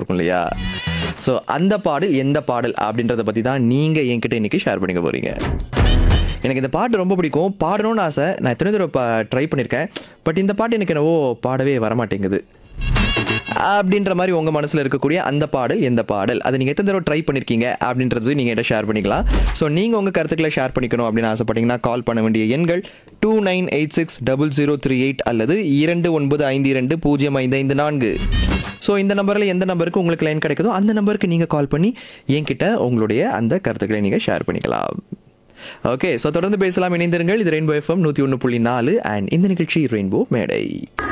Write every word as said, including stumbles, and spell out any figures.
இருக்கும் இல்லையா? ஸோ அந்த பாடல் எந்த பாடல் அப்படின்றத பற்றி தான் நீங்கள் என்கிட்ட இன்றைக்கி ஷேர் பண்ணிக்க போகிறீங்க. எனக்கு இந்த பாட்டு ரொம்ப பிடிக்கும், பாடணும்னு ஆசை. நான் எத்தனை தடவை பா ட்ரை பண்ணியிருக்கேன். பட் இந்த பாட்டு எனக்கு என்னவோ பாடவே வரமாட்டேங்குது அப்படின்ற மாதிரி உங்கள் மனசில் இருக்கக்கூடிய அந்த பாடல் எந்த பாடல், அதை நீங்கள் எத்தனை தடவை ட்ரை பண்ணியிருக்கீங்க அப்படின்றது நீங்கள் என்கிட்ட ஷேர் பண்ணிக்கலாம். ஸோ நீங்கள் உங்கள் கருத்துக்களை ஷேர் பண்ணிக்கணும் அப்படின்னு ஆசைப்பட்டீங்கன்னா கால் பண்ண வேண்டிய எண்கள் two nine eight six double zero three eight அல்லது இரண்டு ஒன்பது ஐந்து இரண்டு பூஜ்ஜியம் ஐந்து ஐந்து நான்கு. ஸோ இந்த நம்பரில் எந்த நம்பருக்கு உங்களுக்கு லைன் கிடைக்குதோ அந்த நம்பருக்கு நீங்கள் கால் பண்ணி என்கிட்ட உங்களுடைய அந்த கருத்துக்களை நீங்கள் ஷேர் பண்ணிக்கலாம். ஓகே, ஸோ தொடர்ந்து பேசலாம், இணைந்திருங்கள். இது ரெயின்போ எஃப்எம் நூற்றி ஒன்று புள்ளி நாலு அண்ட் இந்த நிகழ்ச்சி ரெயின்போ மேடை.